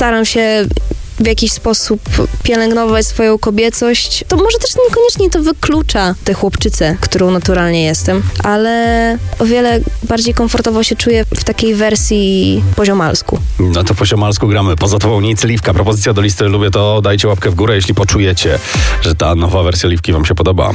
staram się w jakiś sposób pielęgnować swoją kobiecość, to może też niekoniecznie to wyklucza tę chłopczycę, którą naturalnie jestem, ale o wiele bardziej komfortowo się czuję w takiej wersji poziomalsku. No to poziomalsku gramy. Poza tobą nic, Liwka. Propozycja do listy Lubię To. Dajcie łapkę w górę, jeśli poczujecie, że ta nowa wersja Liwki wam się podoba.